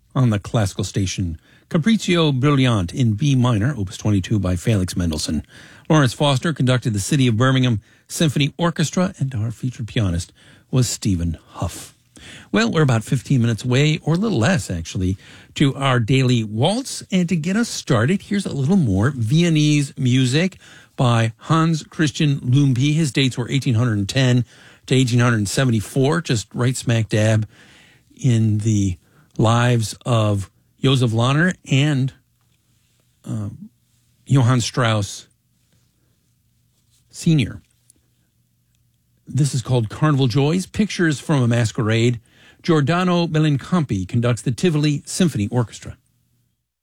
on the classical station. Capriccio Brilliant in B minor, opus 22 by Felix Mendelssohn. Lawrence Foster conducted the City of Birmingham Symphony Orchestra, and our featured pianist was Stephen Huff. Well, we're about 15 minutes away, or a little less, actually, to our daily waltz. And to get us started, here's a little more Viennese music by Hans Christian Lumbye. His dates were 1810 to 1874, just right smack dab in the lives of Joseph Lahner and Johann Strauss Sr. This is called Carnival Joys, Pictures from a Masquerade. Giordano Bellincampi conducts the Tivoli Symphony Orchestra.